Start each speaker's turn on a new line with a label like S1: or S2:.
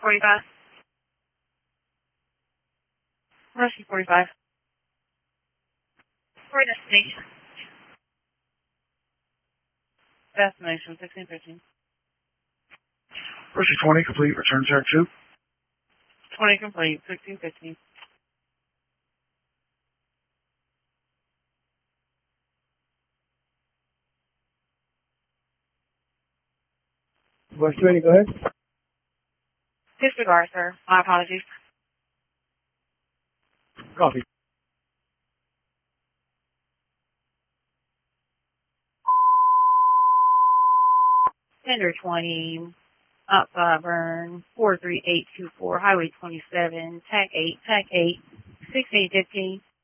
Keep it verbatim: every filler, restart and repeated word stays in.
S1: forty-five. Russian forty-five. For destination. Destination sixteen fifteen.
S2: Mercy twenty, complete, return track two.
S1: twenty complete, sixteen fifteen.
S2: West twenty, go ahead.
S1: Disregard, sir. My apologies.
S2: Copy.
S1: Tender twenty, up Auburn, four three eight two four, Highway twenty-seven, T A C eight, T A C eight, six eight fifteen.